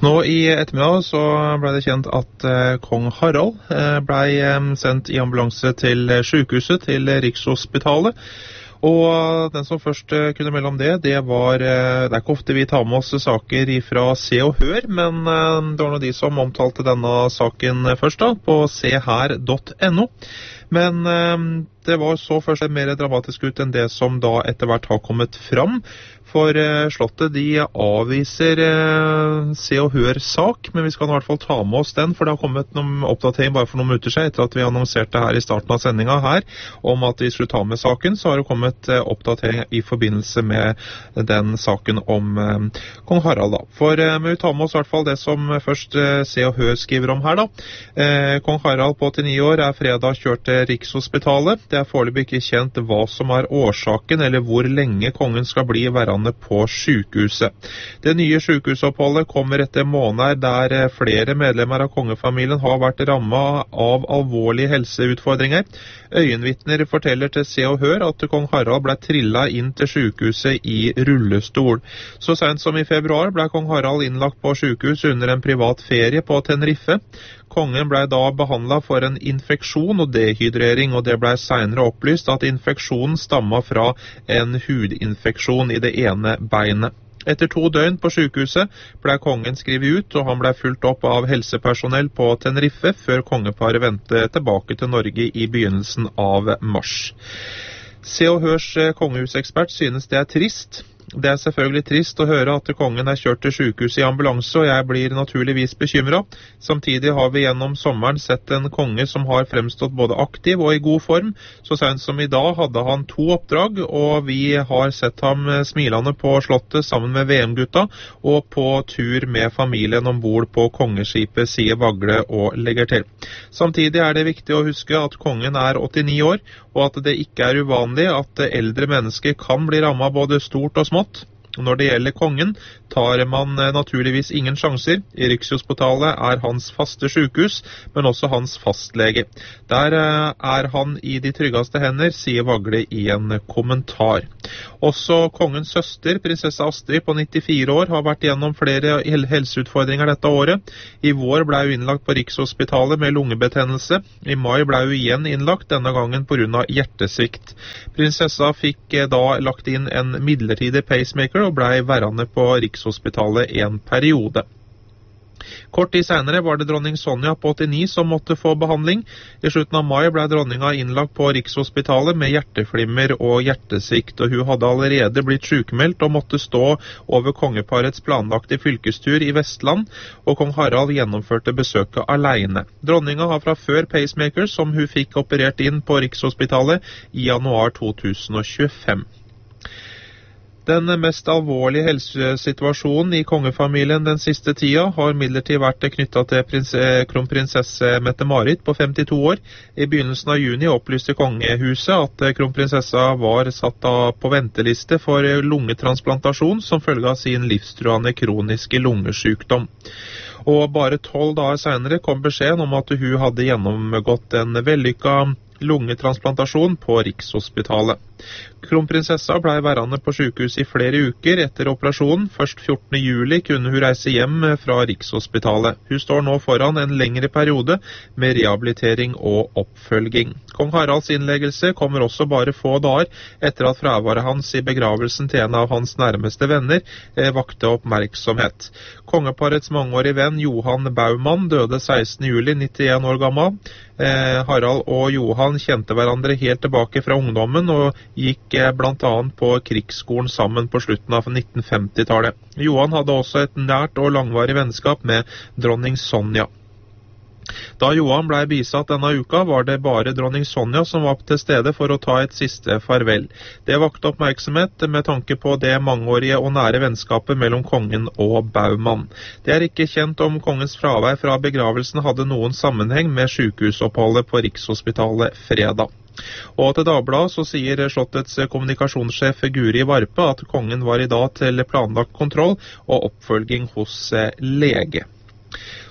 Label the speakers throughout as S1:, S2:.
S1: Nå i ettermiddag så ble det kjent at kong Harald ble sendt i ambulanse til sykehuset, til Rikshospitalet. Og den som først kunne melde om det, det er ikke ofte vi tar med oss saker fra Se og Hør, men det var noe de som omtalte denne saken først da, på seher.no. Men det var så først mer dramatisk ut enn det som da etter hvert har kommet fram. For Slottet de avviser Se og Hør sak, men vi skal i hvert fall ta med oss den, for det har kommet noen oppdatering bare for noen minutter siden, etter at vi annonserte her i starten av sendinga her, om at vi skulle ta med saken, så har det kommet oppdatering i forbindelse med den saken om kong Harald da. For vi tar med oss i hvert fall det som først Se og Hør skriver om her da. Kong Harald på 89 år er fredag kjørt til Rikshospitalet. Det er foreløpig ikke kjent hva som er årsaken, eller hvor lenge kongen skal bli værende på sykehuset. Det nye sykehusoppholdet kommer etter måneder der flere medlemmer av kongefamilien har vært rammet av alvorlige helseutfordringer. Øyenvitner forteller til Se og Hør at kong Harald ble trillet inn til sykehuset i rullestol. Så sent som i februar ble kong Harald innlagt på sykehus under en privat ferie på Tenerife. Kongen ble da behandlet for en infeksjon og dehydrering, og det ble senere opplyst at infeksjonen stammet fra en hudinfeksjon i det ene beinet. Etter 2 døgn på sykehuset ble kongen skrevet ut, og han ble fulgt opp av helsepersonell på Tenerife før kongeparet vendte tilbake til Norge i begynnelsen av mars. Se og Hørs kongehusekspert synes det er trist. Det er selvfølgelig trist å høre at kongen er kjørt til sykehuset i ambulanse, og jeg blir naturligvis bekymret. Samtidig har vi gjennom sommeren sett en konge som har fremstått både aktiv og i god form. Så sent som i dag hadde han 2 oppdrag, og vi har sett ham smilende på slottet sammen med VM-gutta, og på tur med familien ombord på kongeskipet, sier Vagle og legger til. Samtidig er det viktig å huske at kongen er 89 år, og at det ikke er uvanlig at eldre mennesker kan bli rammet både stort og smått. Når det gjelder kongen, tar man naturligvis ingen sjanser. I Rikshospitalet er hans faste sykehus, men også hans fastlege. Der er han i de tryggeste hender, sier Vagle i en kommentar. Også kongens søster, prinsesse Astrid på 94 år, har vært gjennom flere helseutfordringer dette året. I vår ble hun innlagt på Rikshospitalet med lungebetennelse. I mai ble hun igjen innlagt, denne gangen på grunn av hjertesvikt. Prinsessa fikk da lagt inn en midlertidig pacemaker og ble værende på Rikshospitalet en periode. Kort tid senere var det dronning Sonja på 89 som måtte få behandling. I slutten av mai ble dronninga innlagt på Rikshospitalet med hjerteflimmer og hjertesvikt, og hun hadde allerede blitt sykemeldt og måtte stå over kongeparets planlagte fylkestur i Vestland, og kong Harald gjennomførte besøket alene. Dronninga har fra før pacemaker som hun fikk operert inn på Rikshospitalet i januar 2025. Den mest alvorlige helsesituasjonen i kongefamilien den siste tida har midlertid vært knyttet til kronprinsesse Mette-Marit på 52 år. I begynnelsen av juni opplyste kongehuset at kronprinsessa var satt på venteliste for lungetransplantasjon som følge av sin livstruende kroniske lungesykdom. Og bare 12 dager senere kom beskjeden om at hun hadde gjennomgått en vellykket lungetransplantasjon på Rikshospitalet. Kronprinsessa ble værende på sykehus i flere uker etter operasjonen. Først 14. juli kunne hun reise hjem fra Rikshospitalet. Hun står nå foran en lengre periode med rehabilitering og oppfølging. Kong Haralds innleggelse kommer også bare få dager etter at fraværet hans i begravelsen til en av hans nærmeste venner vakte oppmerksomhet. Kongeparets mangeårige venn Johan Baumann døde 16. juli, 91 år gammel. Harald og Johan kjente hverandre helt tilbake fra ungdommen og gikk blant annet på krigsskolen sammen på slutten av 1950-tallet. Johan hadde også et nært og langvarig vennskap med dronning Sonja. Da Johan ble bisatt denne uka, var det bare dronning Sonja som var til stede for å ta et siste farvel. Det vakte oppmerksomhet med tanke på det mangeårige og nære vennskapet mellom kongen og Baumann. Det er ikke kjent om kongens fravær fra begravelsen hadde noen sammenheng med sykehusoppholdet på Rikshospitalet fredag. Og til Dagbladet så sier slottets kommunikasjonssjef Guri Varpe at kongen var i dag til planlagt kontroll og oppfølging hos lege.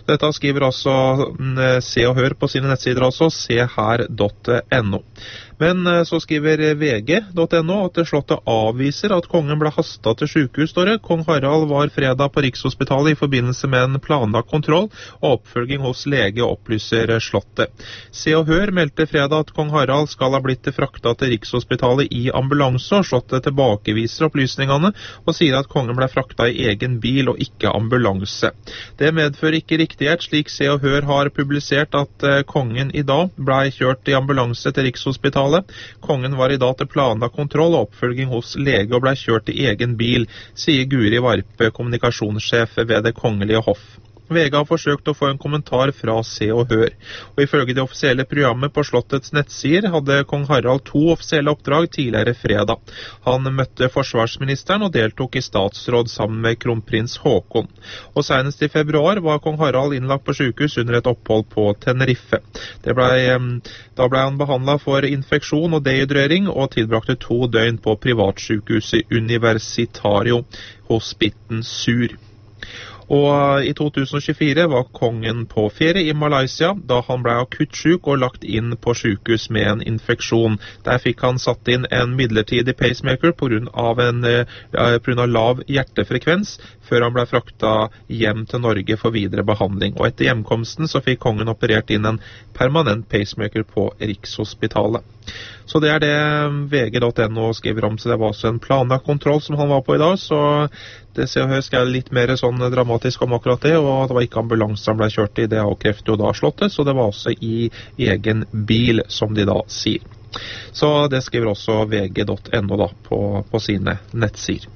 S1: Dette skriver altså Se og Hør på sine nettsider, altså seher.no. Men så skriver vg.no at slottet avviser at kongen ble hastet til sykehus, står det. Kong Harald var fredag på Rikshospitalet i forbindelse med en planlagt kontroll og oppfølging hos lege, opplyser slottet. Se og Hør meldte fredag at kong Harald skal ha blitt fraktet til Rikshospitalet i ambulanse, og slottet tilbakeviser opplysningene og sier at kongen ble fraktet i egen bil og ikke ambulanse. Det medfører ikke riktighet, slik Se og Hør har publisert at kongen i dag ble kjørt i ambulanse til Rikshospitalet. Kongen var i dag til planlagt kontroll og oppfølging hos lege og ble kjørt i egen bil, sier Guri Varpe, kommunikasjonssjef ved Det Kongelige Hoff. VG har forsøkt å få en kommentar fra Se og Hør, og ifølge det offisielle programmet på Slottets nettsider hadde kong Harald 2 offisielle oppdrag tidligere fredag. Han møtte forsvarsministeren og deltok i statsråd sammen med kronprins Håkon. Og senest i februar var kong Harald innlagt på sykehus under et opphold på Tenerife. Da ble han behandlet for infeksjon og dehydrering og tilbrakte 2 døgn på privatsykehuset Universitario Hospitan Sur. Og i 2024 var kongen på ferie i Malaysia da han ble akutt syk og lagt inn på sykehus med en infeksjon. Der fikk han satt inn en midlertidig pacemaker på grunn av lav hjertefrekvens, før han ble fraktet hjem til Norge for videre behandling. Og etter hjemkomsten så fikk kongen operert inn en permanent pacemaker på Rikshospitalet. Så det det vg.no skriver om, så det var også en planlagt kontroll som han var på i dag, så det ser og høres litt mer sånn dramatisk om akkurat det, og det var ikke ambulanse han ble kjørt i, det avkrefter jo da slottet, så det var også i egen bil, som de da sier. Så det skriver også vg.no da på sine nettsider.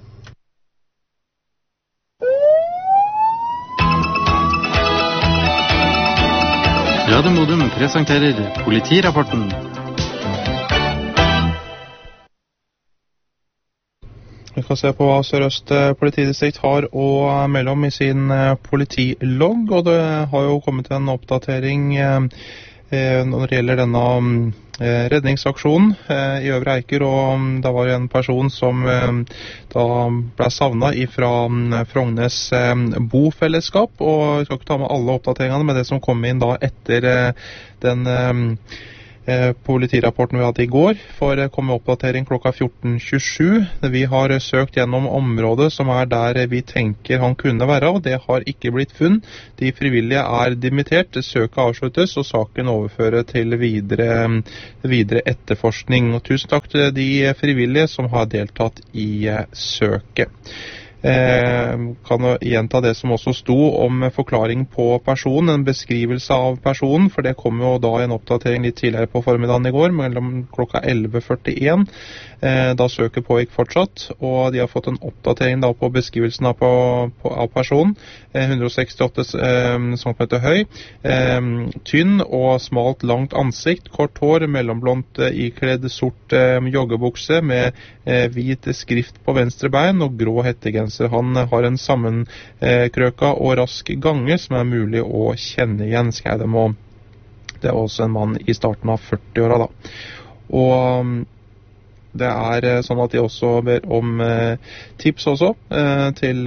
S2: Radio Modum presenterer Politirapporten.
S1: Vi kan se på hva Sør-Øst politidistrikt har å melde om i sin politilogg, og det har jo kommet en oppdatering når det gjelder denne redningsaksjonen i Øvre Eiker, og det var en person som da ble savnet fra Frognes bofellesskap, og jeg skal ikke ta med alle oppdateringene, men det som kom inn da etter den politirapporten vi hadde i går, for det kom oppdatering klokka 14.27. Vi har søkt gjennom området som der vi tenker han kunne være, og det har ikke blitt funnet. De frivillige dimittert, søket avsluttes, og saken overfører til videre etterforskning. Og tusen takk til de frivillige som har deltatt i søket. Kan gjenta det som også sto om forklaring på personen, en beskrivelse av personen, for det kom jo da en oppdatering litt tidligere på formiddagen i går, mellom klokka 11.41, da søket pågikk fortsatt, og de har fått en oppdatering da på beskrivelsen av personen, 168 cm høy, tynn og smalt langt ansikt, kort hår, mellomblondt ikledd sort joggebukse med hvit skrift på venstre bein og grå hettegenser. Han har en sammenkrøka og rask gange som mulig å kjenne igjen, skrev de, og det også en mann i starten av 40-åra da. Og det sånn at de også ber om tips også til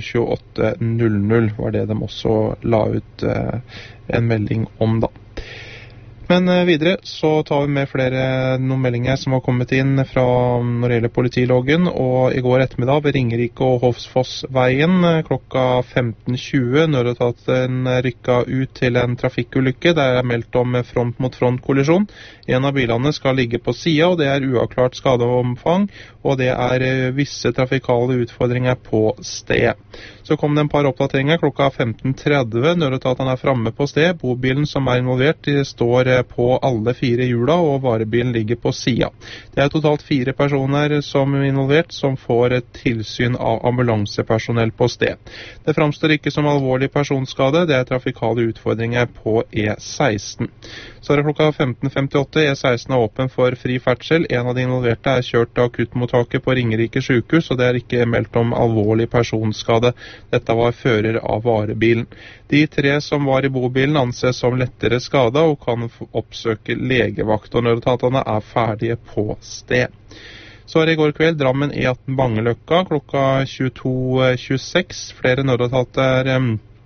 S1: 02800, var det de også la ut en melding om da. Men videre så tar vi med noen meldinger som har kommet inn fra når det gjelder politiloggen, og i går ettermiddag ved Ringerike og Hofsfossveien klokka 15.20 nødetaten rykka ut til en trafikkulykke. Det meldt om front-mot-front-kollisjon. En av bilene skal ligge på siden, og det uavklart skadeomfang, og det visse trafikale utfordringer på sted. Så kom det en par oppdateringer klokka 15.30. Nødetaten framme på sted. Bobilen som involvert, de står på alle 4 hjula, og varebilen ligger på siden. Det totalt 4 personer som involvert, som får et tilsyn av ambulansepersonell på sted. Det framstår ikke som alvorlig personskade, det trafikale utfordringer på E16. Så det klokka 15.58, E16 åpen for fri ferdsel. En av de involverte kjørt til akuttmottaket på Ringerike sykehus, og det ikke meldt om alvorlig personskade. Dette var fører av varebilen. De 3 som var i bobilen anses som lettere skada og kan oppsøke legevakt, og nødetatene ferdige på sted. Så i går kveld Drammen E18 Bangeløkka klokka 22.26. Flere nødetater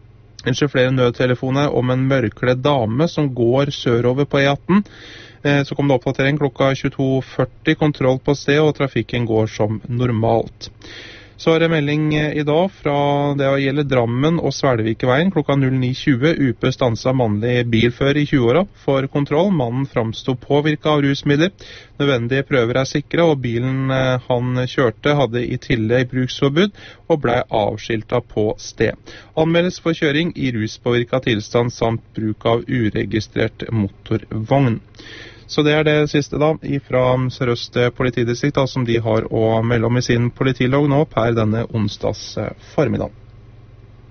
S1: flere nødtelefoner om en mørkledd dame som går sørover på E18. Så kom det oppdatering klokka 22:40, kontroll på sted, og trafikken går som normalt. Så er det melding i dag fra det gjelder Drammen og Svelvikveien klokka 09:20. UP stanset mannlig bilfører i 20-åra for kontroll. Mannen framstod påvirket av rusmidler. Nødvendige prøver er sikre, og bilen han kjørte hadde i tillegg bruksforbud og ble avskiltet på sted. Anmeldes for kjøring i ruspåvirket tilstand samt bruk av uregistrert motorvogn. Så det er det siste da, fra Sør-Øst politidistrikt, som de har å melde om i sin politilog nå per denne onsdags formiddag.